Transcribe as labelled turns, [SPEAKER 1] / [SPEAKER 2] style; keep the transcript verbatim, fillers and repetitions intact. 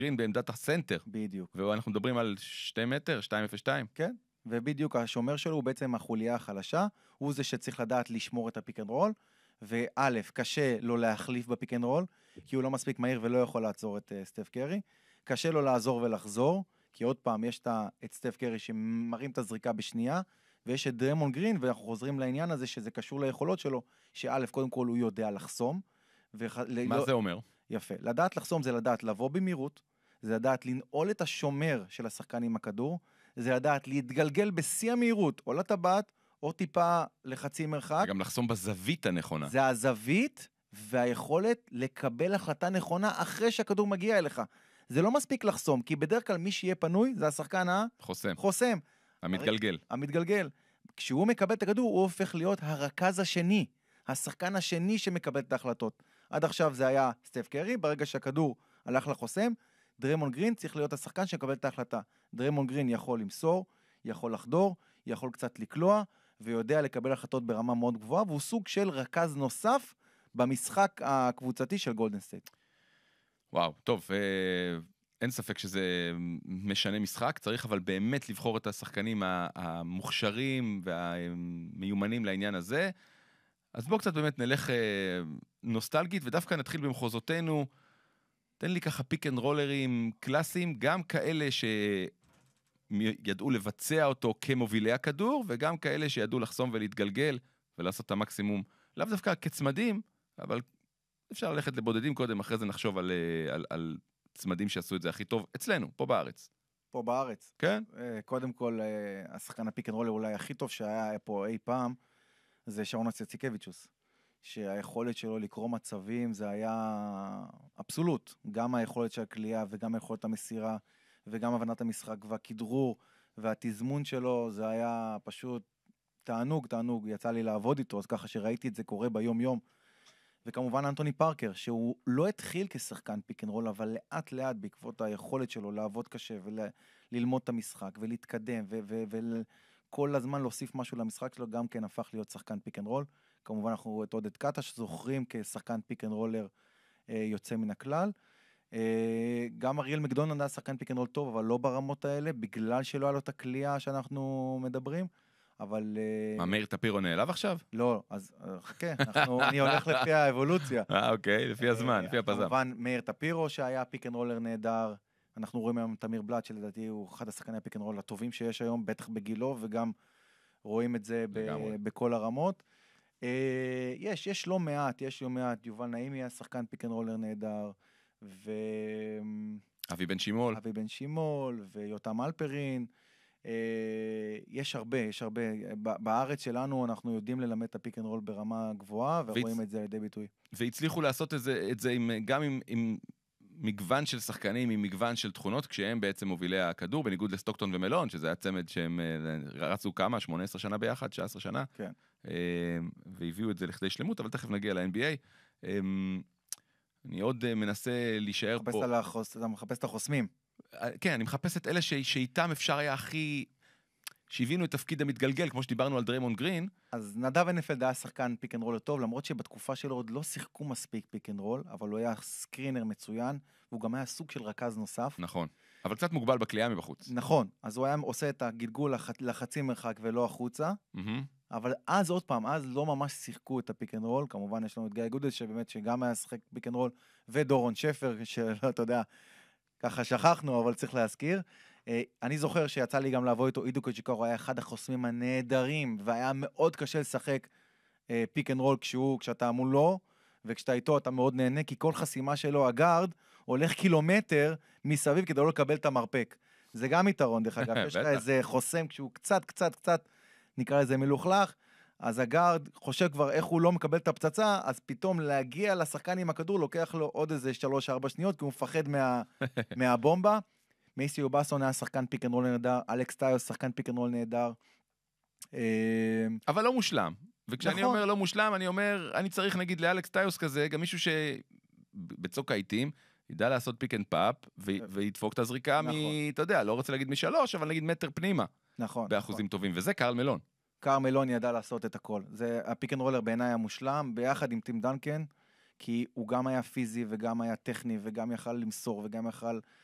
[SPEAKER 1] גרין בעמדת הסנטר.
[SPEAKER 2] בדיוק.
[SPEAKER 1] ואנחנו מדברים על שתי מטר, שתיים אפס שתיים.
[SPEAKER 2] כן, ובדיוק השומר שלו הוא בעצם החוליה החלשה, הוא זה שצריך לדעת לשמור את הפיק אנד רול, וא', קשה לו להחליף בפיק אנד רול, כי הוא לא מספיק מהיר ולא יכול לעצור את uh, סטף קרי, קשה לו לעזור ולחזור, כי עוד פעם יש את סטף קרי שמרים את הזריקה בשנייה, ויש את דרמון גרין, ואנחנו חוזרים לעניין הזה שזה קשור ליכולות שלו, שא', קודם כל הוא יודע לחסום. וח...
[SPEAKER 1] מה
[SPEAKER 2] לא...
[SPEAKER 1] זה אומר?
[SPEAKER 2] יפה. לדעת לחסום זה לדעת לבוא במהירות, זה לדעת לנעול את השומר של השחקן עם הכדור, זה לדעת להתגלגל בשיא המהירות, או לטבעת, או טיפה לחצי מרחק.
[SPEAKER 1] גם לחסום בזווית הנכונה.
[SPEAKER 2] זה הזווית והיכולת לקבל החלטה נכונה אחרי שהכדור מגיע אליך. זה לא מספיק לחסום, כי בדרך כלל מי שיהיה פנוי זה השחקן
[SPEAKER 1] החוסם.
[SPEAKER 2] חוסם.
[SPEAKER 1] המתגלגל.
[SPEAKER 2] המתגלגל. כשהוא מקבל את הכדור, הוא הופך להיות הרכז השני, השחקן השני שמקבל את ההחלטות. עד עכשיו זה היה סטף קרי, ברגע שהכדור הלך לחוסם, דרמון גרין צריך להיות השחקן שמקבל את ההחלטה. דרמון גרין יכול למסור, יכול לחדור, יכול קצת לקלוע, ויודע לקבל החלטות ברמה מאוד גבוהה, והוא סוג של רכז נוסף במשחק הקבוצתי של גולדן סטייט.
[SPEAKER 1] וואו, טוב, אין ספק שזה משנה משחק, צריך אבל באמת לבחור את השחקנים המוכשרים והמיומנים לעניין הזה. אז בואו קצת באמת נלך נוסטלגית, ודווקא נתחיל במחוזותינו. תן לי ככה פיק אנד רולרים קלאסיים, גם כאלה שידעו לבצע אותו כמובילי הכדור, וגם כאלה שידעו לחסום ולהתגלגל, ולעשות את המקסימום, לאו דווקא כצמדים, אבל אפשר ללכת לבודדים קודם, אחרי זה נחשוב על, על, על צמדים שעשו את זה הכי טוב, אצלנו, פה בארץ.
[SPEAKER 2] פה בארץ?
[SPEAKER 1] כן.
[SPEAKER 2] קודם כל, השחקן הפיק אנד רולר אולי הכי טוב שהיה פה אי פעם, זה שרון צ'ציקביצ'וס. שהיכולת שלו לקרוא מצבים זה היה אבסולוט, גם היכולת של הקליעה וגם היכולת המסירה וגם הבנת המשחק והכדרור והתזמון שלו, זה היה פשוט תענוג, תענוג, יצא לי לעבוד איתו, אז ככה שראיתי את זה קורה ביום יום. וכמובן אנטוני פארקר, שהוא לא התחיל כשחקן פיק אנד רול, אבל לאט לאט בעקבות היכולת שלו לעבוד קשה וללמוד את המשחק ולהתקדם וכל הזמן להוסיף משהו למשחק שלו, גם כן הפך להיות שחקן פיק אנד רול. כמובן אנחנו את עודד קטה שזוכרים כשחקן פיק אנד רולר אה, יוצא מן הכלל. אה, גם אריאל מקדונלד היה שחקן פיק אנד רול טוב, אבל לא ברמות האלה, בגלל שלא היה לו את הקליעה שאנחנו מדברים. אבל... אה,
[SPEAKER 1] מה, מאיר טפירו נעלב עכשיו?
[SPEAKER 2] לא, אז חכה, אנחנו, אני הולך לפי האבולוציה.
[SPEAKER 1] אה, אוקיי, לפי הזמן, לפי הפזם.
[SPEAKER 2] כמובן מאיר טפירו שהיה פיק אנד רולר נהדר, אנחנו רואים היום תמיר בלאט, שלדעתי הוא אחד השחקני הפיק אנד רול הטובים שיש היום, בטח בגילו, וגם רואים את זה ב- בכל הרמות. יש, יש לא מעט, יש לא מעט, יובל נעימי השחקן פיק אנד רולר נהדר, ו...
[SPEAKER 1] אבי בן שימול.
[SPEAKER 2] אבי בן שימול, ויותם אלפרין, יש הרבה, יש הרבה, בארץ שלנו אנחנו יודעים ללמד את הפיק אנד רול ברמה גבוהה, ורואים את זה על ידי ביטוי.
[SPEAKER 1] והצליחו לעשות את זה, את זה עם, גם עם, עם מגוון של שחקנים, עם מגוון של תכונות, כשהם בעצם מובילי הכדור, בניגוד לסטוקטון ומלון, שזה היה צמד שהם רצו כמה, שמונה עשרה שנה ביחד, תשע עשרה שנה.
[SPEAKER 2] כן.
[SPEAKER 1] והביאו את זה לכדי שלמות, אבל תכף נגיע ל-אן בי איי. אני עוד מנסה להישאר פה.
[SPEAKER 2] אתה מחפש את החוסמים.
[SPEAKER 1] כן, אני מחפש את אלה שאיתם אפשר היה הכי... שהבינו את תפקיד המתגלגל, כמו שדיברנו על דריימונד גרין.
[SPEAKER 2] אז נדב הנפלד היה שחקן פיק אנד רול טוב, למרות שבתקופה שלו עוד לא שיחקו מספיק פיק אנד רול, אבל הוא היה סקרינר מצוין, והוא גם היה סוג של רכז נוסף.
[SPEAKER 1] נכון, אבל קצת מוגבל בקליעה מבחוץ.
[SPEAKER 2] נכון, אז הוא היה עושה את הגלגול לח... לחצי מרחק ולא החוצה, mm-hmm. אבל אז עוד פעם, אז לא ממש שיחקו את הפיק אנד רול, כמובן יש לנו את גיא גודס, שבאמת שגם היה שחק פיק אנד רול, ודורון שפר, שלא אתה יודע, ככה שכחנו, אבל צריך להזכיר. אני זוכר שיצא לי גם לעבוד איתו, אידו קצ'יקרו היה אחד החוסמים הנהדרים, והיה מאוד קשה לשחק פיק אנד רול כשהוא, כשאתה מולו, וכשאתה איתו אתה מאוד נהנה, כי כל חסימה שלו, הגארד, הולך קילומטר מסביב כדי לא לקבל את המרפק. זה גם יתרון, דרך אגב. יש לך איזה חוסם, כשהוא קצת, קצת, קצת, נקרא לזה מלוכלך, אז הגארד חושב כבר איך הוא לא מקבל את הפצצה, אז פתאום להגיע לשחקן עם הכדור, לוקח לו עוד איזה שלוש ארבע שניות, כי הוא מפחד מה, מהבומבה. מייסי אובסון היה שחקן פיק אנד רול נהדר, אלכס טיוס שחקן פיק אנד רול נהדר.
[SPEAKER 1] אבל לא מושלם. וכשאני אומר לא מושלם, אני אומר, אני צריך נגיד לאלכס טיוס כזה, גם מישהו שבצוק העיתים, ידע לעשות פיק אנד פאפ, וידפוק את הזריקה מ... אתה יודע, לא רוצה להגיד משלוש, אבל נגיד מטר פנימה.
[SPEAKER 2] נכון.
[SPEAKER 1] באחוזים טובים, וזה קארל מלון.
[SPEAKER 2] קארל מלון ידע לעשות את הכל. זה הפיק אנד רולר בעיניי המושלם, ביחד עם טים דנקן, כי הוא גם היה פיזי וגם היה טכני, וגם יכל למסור, וגם יכל